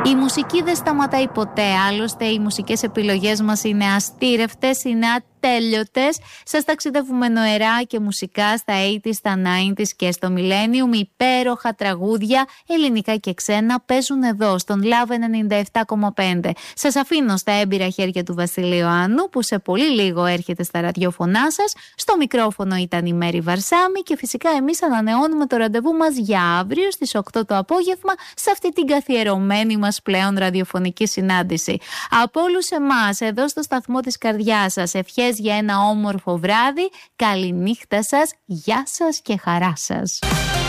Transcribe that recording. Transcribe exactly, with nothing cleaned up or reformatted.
Η μουσική δεν σταματάει ποτέ, άλλωστε οι μουσικές επιλογές μας είναι αστήρευτες, είναι ατέλειωτες. Σας ταξιδεύουμε νοερά και μουσικά στα ογδόντα, στα ενενήντα και στο Millennium. Υπέροχα τραγούδια, ελληνικά και ξένα, παίζουν εδώ στον Love ενενήντα επτά κόμμα πέντε. Σας αφήνω στα έμπειρα χέρια του Βασιλείου Άννου, που σε πολύ λίγο έρχεται στα ραδιόφωνά σας. Στο μικρόφωνο ήταν η Μέρη Βαρσάμι και φυσικά εμείς ανανεώνουμε το ραντεβού μας για αύριο στις οκτώ το απόγευμα σε αυτή την καθιερωμένη μας πλέον ραδιοφωνική συνάντηση. Από όλους εμάς εδώ στο σταθμό της καρδιάς σας, ευχές για ένα όμορφο βράδυ, καληνύχτα σας, γεια σας και χαρά σας.